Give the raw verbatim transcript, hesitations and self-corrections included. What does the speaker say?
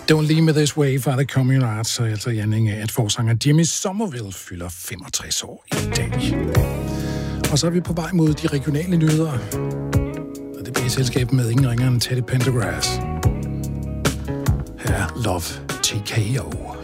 Don't Leave Me This Way fra The Communal Arts, og altså Janning af, at forsanger Jimmy Somerville fylder femogtres år i dag. Og så er vi på vej mod de regionale nyheder. Og det bliver i selskab med ingen ringere end Teddy Pendergrass. Her Love T K O.